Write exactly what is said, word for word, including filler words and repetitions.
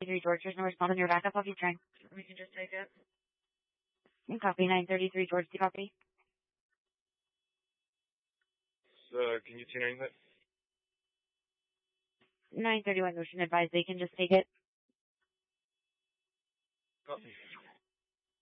thirty-three George, there's no response on your backup. I'll keep trying. We can just take it. Copy, nine thirty-three George, do you copy? Uh, can you see anything? nine thirty-one Ocean advised they can just take it. Copy.